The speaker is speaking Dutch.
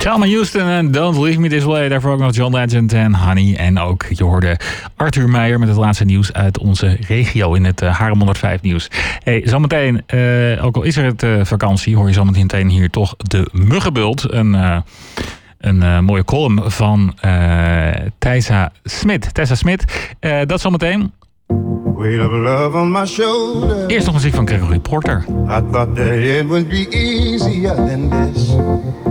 Thelma Houston en Don't Leave Me This Way. Daarvoor ook nog John Legend en Honey. En ook, je hoorde Arthur Meijer met het laatste nieuws uit onze regio in het Haarlem 105 nieuws. Hey, zometeen, ook al is er het vakantie, hoor je zometeen hier toch de Muggenbult. Een mooie column van Tessa Smit. Dat zometeen. Eerst nog muziek van Gregory Porter. I thought that it would be easier than this.